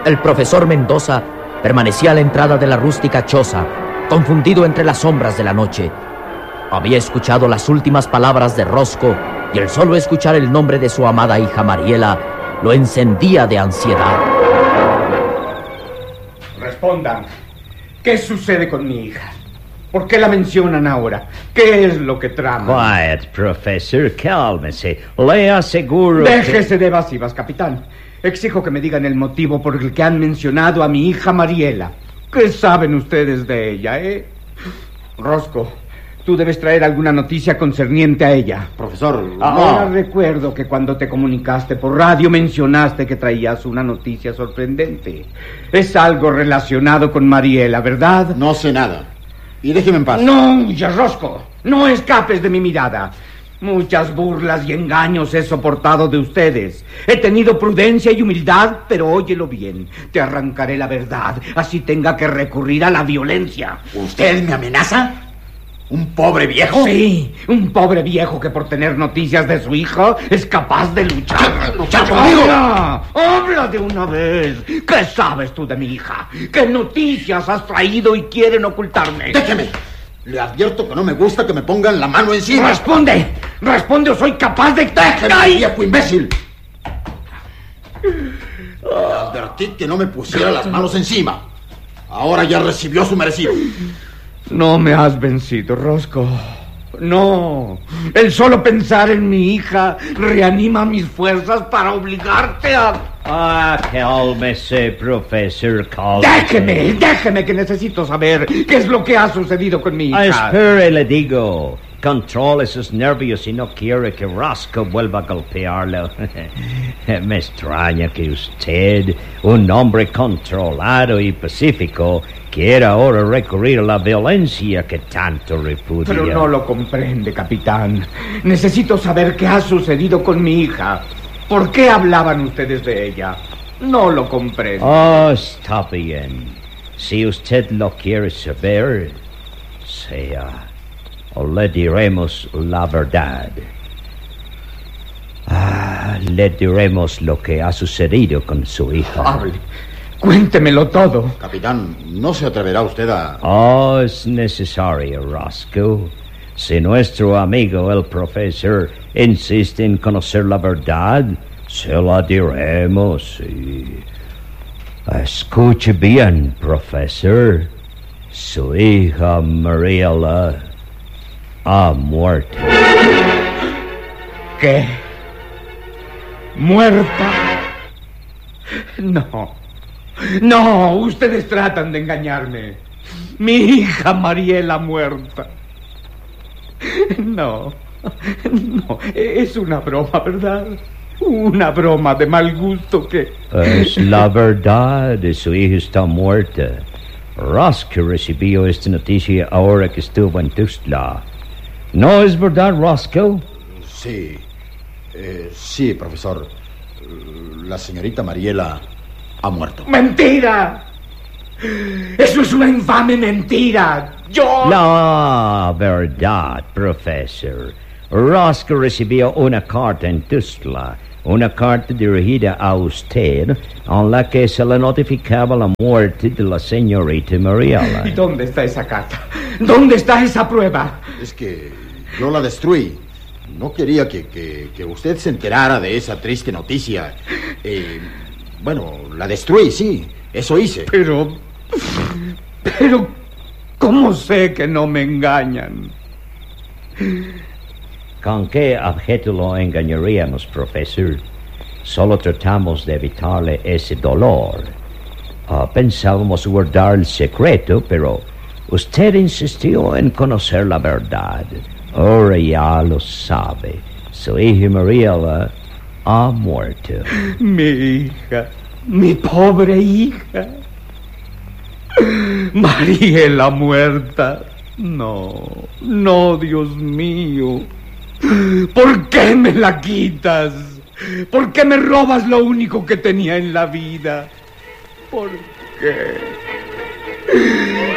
El profesor Mendoza permanecía a la entrada de la rústica choza, confundido entre las sombras de la noche. Había escuchado las últimas palabras de Rosco y el solo escuchar el nombre de su amada hija Mariela lo encendía de ansiedad. Respondan. ¿Qué sucede con mi hija? ¿Por qué la mencionan ahora? ¿Qué es lo que traman? Quiet, profesor, cálmese. Le aseguro Déjese de evasivas, capitán. Exijo que me digan el motivo por el que han mencionado a mi hija Mariela. ¿Qué saben ustedes de ella, Rosco, tú debes traer alguna noticia concerniente a ella. Profesor, Ahora recuerdo que cuando te comunicaste por radio mencionaste que traías una noticia sorprendente. Es algo relacionado con Mariela, ¿verdad? no sé nada. Y déjeme en paz. No huyas, Rosco. No escapes de mi mirada. Muchas burlas y engaños he soportado de ustedes. He tenido prudencia y humildad, pero óyelo bien. Te arrancaré la verdad, así tenga que recurrir a la violencia. ¿Usted me amenaza? ¿Un pobre viejo? Sí, un pobre viejo que por tener noticias de su hijo es capaz de luchar. ¿Luchar conmigo? ¡Habla de una vez! ¿Qué sabes tú de mi hija? ¿Qué noticias has traído y quieren ocultarme? Déjeme. Le advierto que no me gusta que me pongan la mano encima. ¡Responde! ¡Responde o soy capaz de... ¡Déjeme, viejo imbécil! Le advertí que no me pusiera las manos encima. Ahora ya recibió su merecido. No me has vencido, Rosco. No. El solo pensar en mi hija reanima mis fuerzas para obligarte a... cálmese, profesor, cálmese. Déjeme que necesito saber qué es lo que ha sucedido con mi hija. Espere, le digo. Controle sus nervios y no quiere que Rosco vuelva a golpearlo. Me extraña que usted, un hombre controlado y pacífico, quiera ahora recurrir a la violencia que tanto repudia. Pero no lo comprende, capitán. Necesito saber qué ha sucedido con mi hija. ¿Por qué hablaban ustedes de ella? No lo comprendo. Oh, está bien. Si usted lo quiere saber, sea... o le diremos la verdad. Le diremos lo que ha sucedido con su hija. Hable. Cuéntemelo todo. Capitán, ¿no se atreverá usted a...? Oh, es necesario, Rosco. Si nuestro amigo, el profesor, insiste en conocer la verdad, se la diremos, sí. Escuche bien, profesor. Su hija Mariela ha muerto. ¿Qué? ¿Muerta? No, ustedes tratan de engañarme. Mi hija Mariela muerta. No, es una broma, ¿verdad? Una broma de mal gusto que... Es la verdad, su hija está muerta. Rosco recibió esta noticia ahora que estuvo en Tuxtla. ¿No es verdad, Rosco? Sí. Sí, profesor. La señorita Mariela ha muerto. ¡Mentira! ¡Eso es una infame mentira! ¡Yo! La verdad, profesor. Rosco recibió una carta en Tuxtla, una carta dirigida a usted, en la que se le notificaba la muerte de la señorita Mariela. ¿Y dónde está esa carta? ¿Dónde está esa prueba? Es que yo la destruí. No quería que usted se enterara de esa triste noticia. Bueno, la destruí, sí. Eso hice. Pero, ¿cómo sé que no me engañan? ¿Con qué objeto lo engañaríamos, profesor? Solo tratamos de evitarle ese dolor. Pensábamos guardar el secreto, pero usted insistió en conocer la verdad. Ahora ya lo sabe. Su hija Mariela ha muerto. Mi hija, mi pobre hija. Mariela muerta. No, Dios mío. ¿Por qué me la quitas? ¿Por qué me robas lo único que tenía en la vida? ¿Por qué?